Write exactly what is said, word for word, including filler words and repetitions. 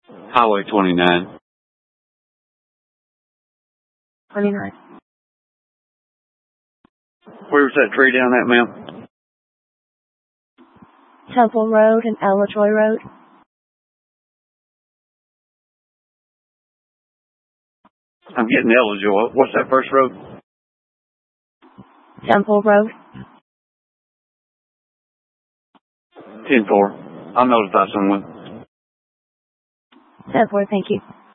Highway twenty-nine. twenty-nine. Where's that tree down at, ma'am? Temple Road and Elajoy Road. I'm getting Elajoy. What's that first road? Temple Road. ten four. I'll notify someone. ten four, thank you.